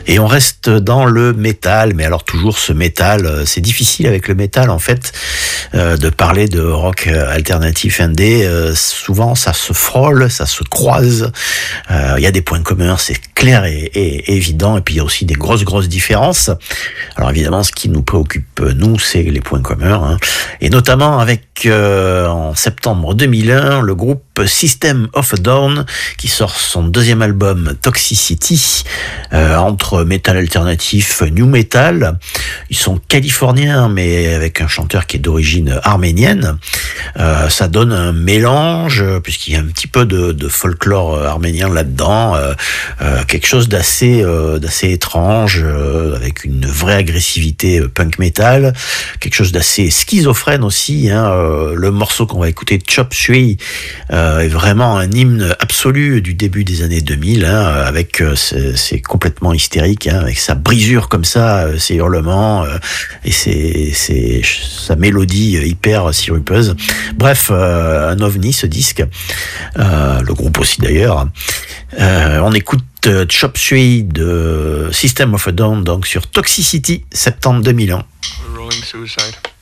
Et on reste dans le métal, mais alors toujours ce métal, c'est difficile avec le métal en fait de parler de rock alternatif indé. Souvent ça se frôle, ça se croise. Il y a des points communs, c'est clair et évident, et puis il y a aussi des grosses différences. Alors évidemment, ce qui nous préoccupe nous, c'est les points communs, hein. Et notamment avec en septembre 2001 le groupe System of a Down qui sort son deuxième album Toxicity, entre métal alternatif, new metal. Ils sont californiens mais avec un chanteur qui est d'origine arménienne. Ça donne un mélange puisqu'il y a un petit peu de folklore arménien là-dedans, quelque chose d'assez étrange, avec une vraie agressivité punk metal, quelque chose d'assez schizophrène aussi, hein. Le morceau qu'on va écouter, Chop Suey, est vraiment un hymne absolu du début des années 2000, hein, avec c'est complètement hystérique, hein, avec sa brisure comme ça, ses hurlements et sa mélodie hyper sirupeuse. Bref, un ovni ce disque, le groupe aussi d'ailleurs. On écoute Chop Suey de System of a Down donc sur Toxicity, septembre 2001. Rolling Suicide.